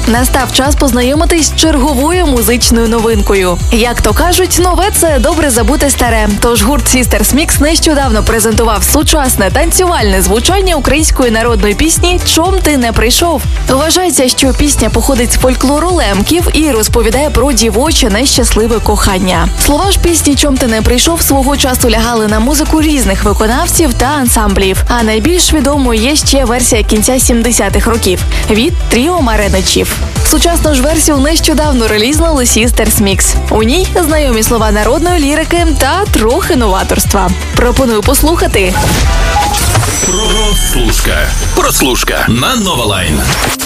Настав час познайомитись з черговою музичною новинкою. Як то кажуть, нове – це добре забути старе. Тож гурт Sisters Mix нещодавно презентував сучасне танцювальне звучання української народної пісні «Чом ти не прийшов?». Вважається, що пісня походить з фольклору лемків і розповідає про дівоче нещасливе кохання. Слова ж пісні «Чом ти не прийшов» свого часу лягали на музику різних виконавців та ансамблів. А найбільш відомою є ще версія кінця 70-х років від тріо Мареничів. Сучасну ж версію нещодавно релізнули Sisters Mix. У ній знайомі слова народної лірики та трохи новаторства. Пропоную послухати. Прослушка на Нова Лайн.